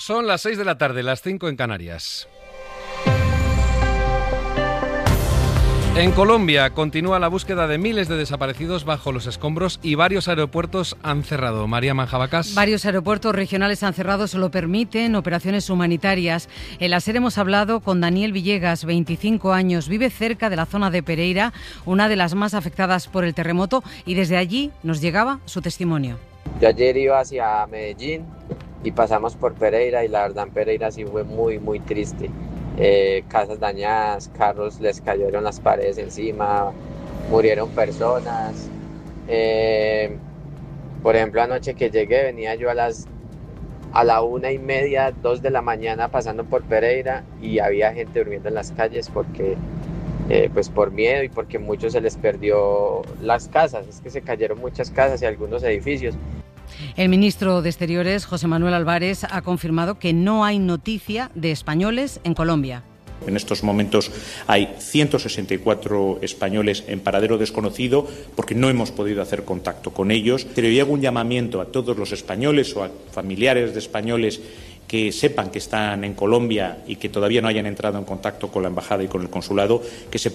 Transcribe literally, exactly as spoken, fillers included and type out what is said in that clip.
Son las seis de la tarde, las cinco en Canarias. En Colombia continúa la búsqueda de miles de desaparecidos bajo los escombros y varios aeropuertos han cerrado. María Manjabacas. Varios aeropuertos regionales han cerrado, solo permiten operaciones humanitarias. En la SER hemos hablado con Daniel Villegas, veinticinco años, vive cerca de la zona de Pereira, una de las más afectadas por el terremoto, y desde allí nos llegaba su testimonio. Yo ayer iba hacia Medellín y pasamos por Pereira y la verdad en Pereira sí fue muy muy triste. Eh, casas dañadas, carros les cayeron las paredes encima, murieron personas. Eh, por ejemplo, anoche que llegué venía yo a las a la una y media, dos de la mañana pasando por Pereira y había gente durmiendo en las calles porque eh, pues por miedo y porque muchos se les perdió las casas, es que se cayeron muchas casas y algunos edificios. El ministro de Exteriores, José Manuel Álvarez, ha confirmado que no hay noticia de españoles en Colombia. En estos momentos hay ciento sesenta y cuatro españoles en paradero desconocido porque no hemos podido hacer contacto con ellos. Pero yo hago un llamamiento a todos los españoles o a familiares de españoles que sepan que están en Colombia y que todavía no hayan entrado en contacto con la embajada y con el consulado, que se